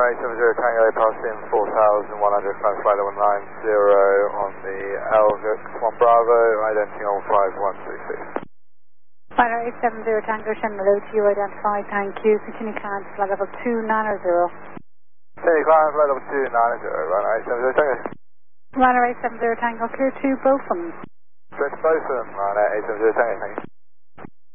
870 Tango, passing 4,100, climb flight level 90 on the Elgux 1 Bravo, identity on 5136. Final 870 Tango, Shenmue to you, identified, thank you. Continue climb to flight level 290. Continue climb flight level 290, runway 870 Tango. Runway 870 Tango, clear to both of them. Clear to both of them, runway 870 Tango, thank you.